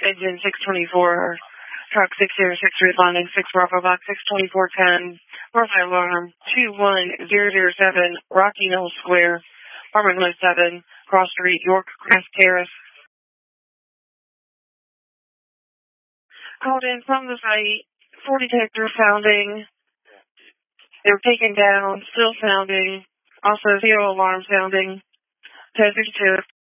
engine 624, truck 606 responding, 6 Bravo Box 62410, profile alarm 21007, Rocky Knoll Square, apartment 107, Cross Street, York Crest Terrace. Called in from the site, 4 detectors sounding. They're taken down, still sounding. Also, 0 alarm sounding. 1062.